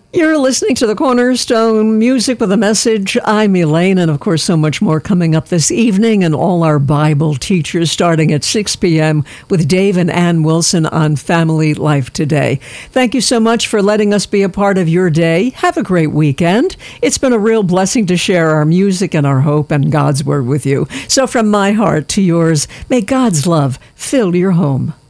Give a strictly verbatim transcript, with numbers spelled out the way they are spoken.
You're listening to the Cornerstone Music with a Message. I'm Elaine, and of course, so much more coming up this evening, and all our Bible teachers starting at six p.m. with Dave and Ann Wilson on Family Life Today. Thank you so much for letting us be a part of your day. Have a great weekend. It's been a real blessing to share our music and our hope and God's Word with you. So from my heart to yours, may God's love fill your home.